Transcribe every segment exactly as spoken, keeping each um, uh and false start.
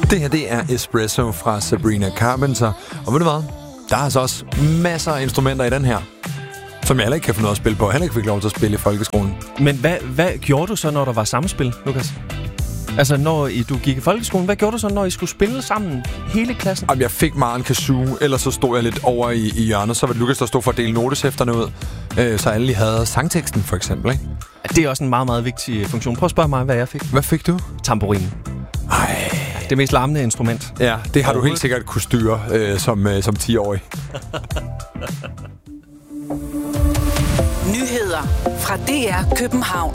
Det her, det er Espresso fra Sabrina Carpenter. Og ved du hvad? Der er altså også masser af instrumenter i den her, som jeg heller ikke kan få noget at spille på. Jeg heller ikke fik lov til at spille i folkeskolen. Men hvad, hvad gjorde du så, når der var samspil, Lukas? Altså, når I, du gik i folkeskolen, hvad gjorde du så, når I skulle spille sammen, hele klassen? Jamen, jeg fik meget en kazoo, ellers så stod jeg lidt over i, i hjørnet. Så var det Lukas, der stod for at dele noteshæfterne ud, øh, så alle lige havde sangteksten, for eksempel, ikke? Det er også en meget, meget vigtig funktion. Prøv at spørge mig, hvad jeg fik. Hvad fik du? Tamburin. Ej. Det mest larmende instrument. Ja, det har du helt sikkert kunne styre øh, som, øh, som ti-årig. Nyheder fra D R København.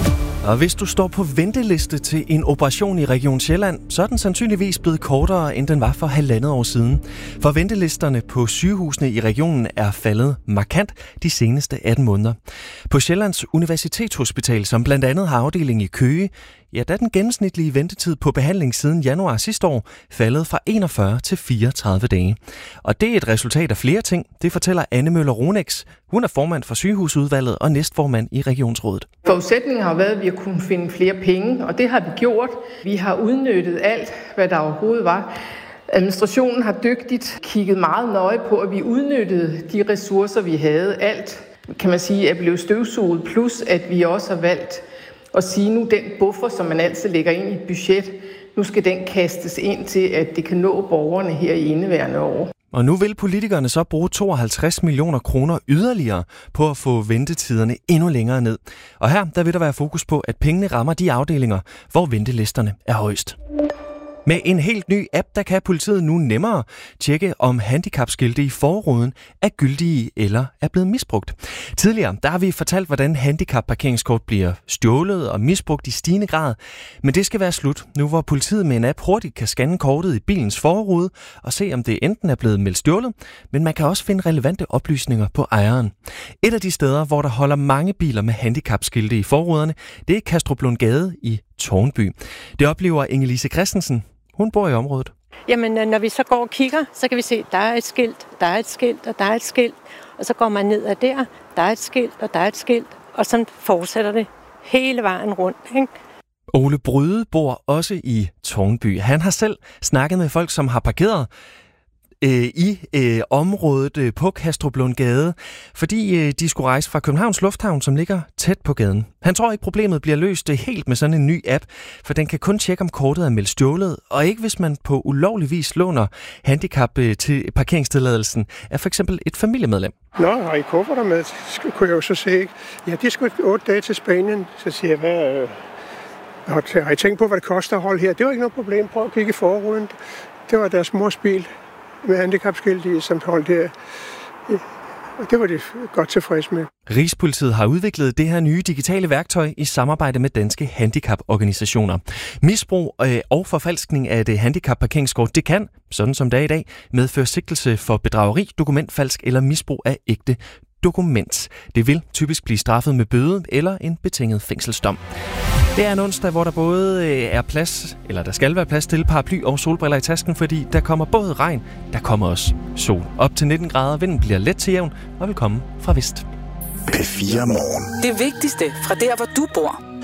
Og hvis du står på venteliste til en operation i Region Sjælland, så er den sandsynligvis blevet kortere, end den var for halvandet år siden. For ventelisterne på sygehusene i regionen er faldet markant de seneste atten måneder. På Sjællands Universitetshospital, som blandt andet har afdeling i Køge, ja, der er den gennemsnitlige ventetid på behandling siden januar sidste år faldet fra enogfyrre til fireogtredive dage. Og det er et resultat af flere ting, det fortæller Anne Møller Ronex. Hun er formand for sygehusudvalget og næstformand i regionsrådet. Forudsætningen har været, at vi har kunnet finde flere penge, og det har vi gjort. Vi har udnyttet alt, hvad der overhovedet var. Administrationen har dygtigt kigget meget nøje på, at vi udnyttede de ressourcer, vi havde. Alt, kan man sige, er blevet støvsuget, plus at vi også har valgt at sige, nu den buffer, som man altid lægger ind i et budget, nu skal den kastes ind til, at det kan nå borgerne her i indeværende år. Og nu vil politikerne så bruge tooghalvtreds millioner kroner yderligere på at få ventetiderne endnu længere ned. Og her der vil der være fokus på, at pengene rammer de afdelinger, hvor ventelisterne er højst. Med en helt ny app, der kan politiet nu nemmere tjekke, om handicapskilte i forruden er gyldige eller er blevet misbrugt. Tidligere der har vi fortalt, hvordan handicapparkeringskort bliver stjålet og misbrugt i stigende grad. Men det skal være slut, nu hvor politiet med en app hurtigt kan scanne kortet i bilens forrude og se, om det enten er blevet meldt stjålet, men man kan også finde relevante oplysninger på ejeren. Et af de steder, hvor der holder mange biler med handicapskilte i forruderne, det er Kastruplundgade i Tårnby. Det oplever Inge-Lise Christensen. Hun bor i området. Jamen, når vi så går og kigger, så kan vi se, at der er et skilt, der er et skilt, og der er et skilt. Og så går man ned ad der, der er et skilt, og der er et skilt. Og så fortsætter det hele vejen rundt, ikke? Ole Bryde bor også i Tårnby. Han har selv snakket med folk, som har parkeret øh, i øh, området øh, på Kastruplundgade, fordi øh, de skulle rejse fra Københavns Lufthavn, som ligger tæt på gaden. Han tror ikke, problemet bliver løst helt med sådan en ny app, for den kan kun tjekke, om kortet er meldt stjålet, og ikke hvis man på ulovlig vis låner handicap øh, til parkeringstilladelsen af for eksempel et familiemedlem. Nå, har I kufferter med? Det kunne jeg jo så se. Ja, de skulle otte dage til Spanien. Så siger jeg, hvad... Øh, har I tænkt på, hvad det koster at holde her? Det var ikke noget problem. Prøv at kigge i forruden. Det var deres mors bil med handicapskilt i, som holdt her. Og det var de godt tilfreds med. Rigspolitiet har udviklet det her nye digitale værktøj i samarbejde med danske handicaporganisationer. Misbrug og forfalskning af det handicapparkeringskort, det kan, sådan som det er i dag, medføre sigtelse for bedrageri, dokumentfalsk eller misbrug af ægte dokument. Det vil typisk blive straffet med bøde eller en betinget fængselsdom. Det er en onsdag, hvor der både er plads, eller der skal være plads til paraply og solbriller i tasken, fordi der kommer både regn, der kommer også sol. Op til nitten grader, vinden bliver let til jævn og vil komme fra vest. P fire Morgen. Det vigtigste fra der, hvor du bor.